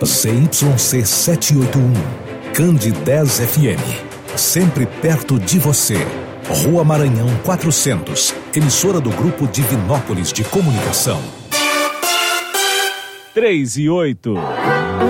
ZYC 781, Candidez FM, sempre perto de você. Rua Maranhão 400, emissora do Grupo Divinópolis de Comunicação. 3 e 8.